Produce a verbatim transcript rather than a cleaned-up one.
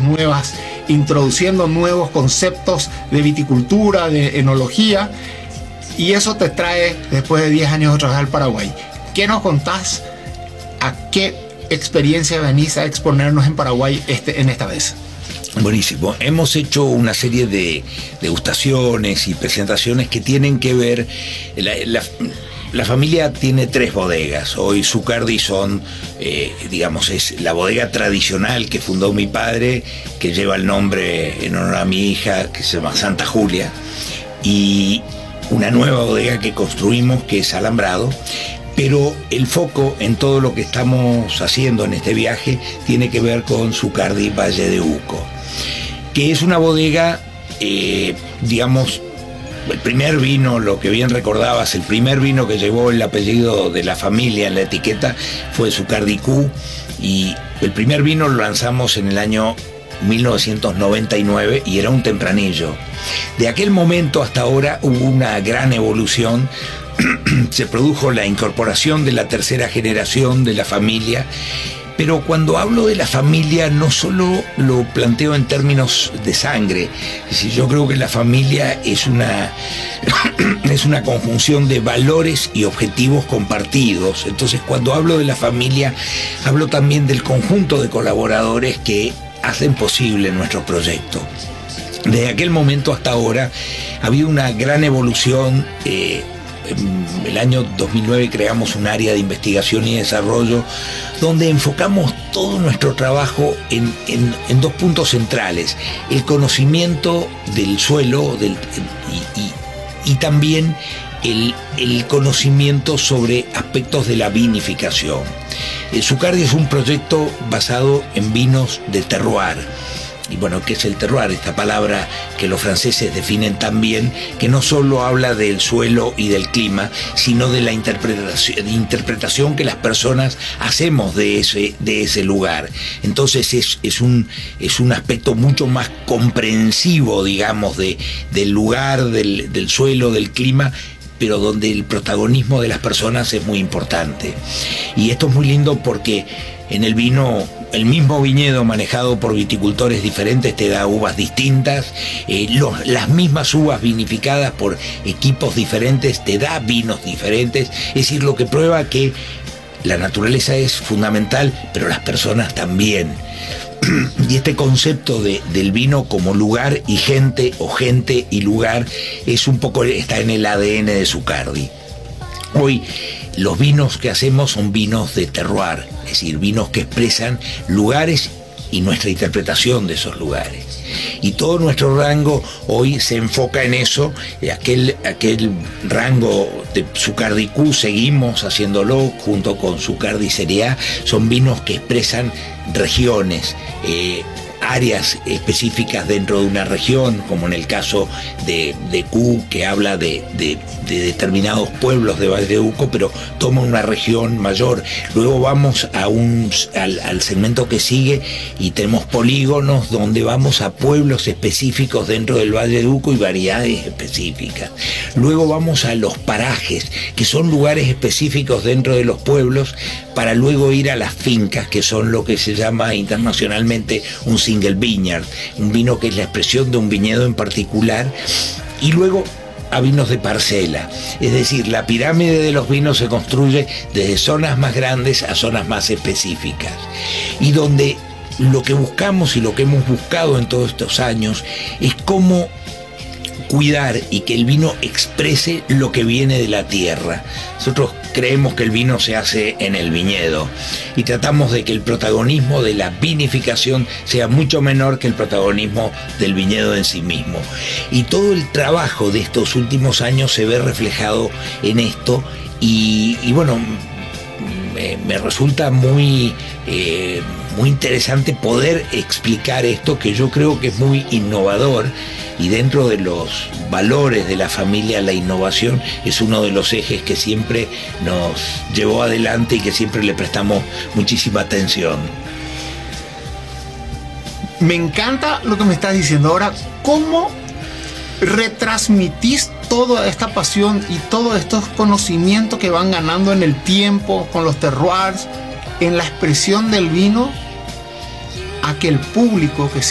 nuevas, introduciendo nuevos conceptos de viticultura, de enología, y eso te trae después de diez años otra vez al Paraguay. ¿Qué nos contás? ¿A qué experiencia venís a exponernos en Paraguay este, en esta vez? Buenísimo. Hemos hecho una serie de degustaciones y presentaciones que tienen que ver... La, la, la familia tiene tres bodegas. Hoy Zucardi son, eh, digamos, es la bodega tradicional que fundó mi padre, que lleva el nombre en honor a mi hija, que se llama Santa Julia, y una nueva bodega que construimos, que es Alambrado. Pero el foco en todo lo que estamos haciendo en este viaje tiene que ver con Zucardi Valle de Uco, que es una bodega, eh, digamos, el primer vino, lo que bien recordabas, el primer vino que llevó el apellido de la familia en la etiqueta fue Zucardi Q, y el primer vino lo lanzamos en el año mil novecientos noventa y nueve y era un tempranillo. De aquel momento hasta ahora hubo una gran evolución. Se produjo la incorporación de la tercera generación de la familia, pero cuando hablo de la familia no solo lo planteo en términos de sangre, es decir, yo creo que la familia es una, es una conjunción de valores y objetivos compartidos. Entonces, cuando hablo de la familia, hablo también del conjunto de colaboradores que hacen posible nuestro proyecto. Desde aquel momento hasta ahora ha habido una gran evolución. eh, En el año dos mil nueve creamos un área de investigación y desarrollo donde enfocamos todo nuestro trabajo en, en, en dos puntos centrales: el conocimiento del suelo del, y, y, y también el, el conocimiento sobre aspectos de la vinificación. El Zucardi es un proyecto basado en vinos de terroir. Y bueno, ¿qué es el terroir? Esta palabra que los franceses definen tan bien, que no solo habla del suelo y del clima, sino de la interpretación, de interpretación que las personas hacemos de ese, de ese lugar. Entonces es, es, un, es un aspecto mucho más comprensivo, digamos, de, del lugar, del, del suelo, del clima, pero donde el protagonismo de las personas es muy importante. Y esto es muy lindo porque en el vino, el mismo viñedo manejado por viticultores diferentes te da uvas distintas, eh, los, las mismas uvas vinificadas por equipos diferentes te da vinos diferentes, es decir, lo que prueba que la naturaleza es fundamental, pero las personas también. Y este concepto de, del vino como lugar y gente, o gente y lugar, es un poco, está en el A D N de Zucardi. Hoy los vinos que hacemos son vinos de terroir, es decir, vinos que expresan lugares y nuestra interpretación de esos lugares. Y todo nuestro rango hoy se enfoca en eso. Aquel, aquel rango de Zucardi Q seguimos haciéndolo junto con Zucardi Serie A. Son vinos que expresan regiones, eh, áreas específicas dentro de una región, como en el caso de, de Q, que habla de, de, de determinados pueblos de Valle de Uco, pero toma una región mayor. Luego vamos a un, al, al segmento que sigue y tenemos polígonos donde vamos a pueblos específicos dentro del Valle de Uco y variedades específicas. Luego vamos a los parajes, que son lugares específicos dentro de los pueblos, para luego ir a las fincas, que son lo que se llama internacionalmente un single vineyard, un vino que es la expresión de un viñedo en particular. Y luego a vinos de parcela, es decir, la pirámide de los vinos se construye desde zonas más grandes a zonas más específicas, y donde lo que buscamos y lo que hemos buscado en todos estos años es cómo cuidar y que el vino exprese lo que viene de la tierra. Nosotros creemos que el vino se hace en el viñedo y tratamos de que el protagonismo de la vinificación sea mucho menor que el protagonismo del viñedo en sí mismo. Y todo el trabajo de estos últimos años se ve reflejado en esto y, y bueno, me, me resulta muy, eh, muy interesante poder explicar esto, que yo creo que es muy innovador. Y dentro de los valores de la familia, la innovación es uno de los ejes que siempre nos llevó adelante y que siempre le prestamos muchísima atención. Me encanta lo que me estás diciendo. Ahora, ¿cómo retransmitís toda esta pasión y todos estos conocimientos que van ganando en el tiempo con los terroirs, en la expresión del vino, a que el público que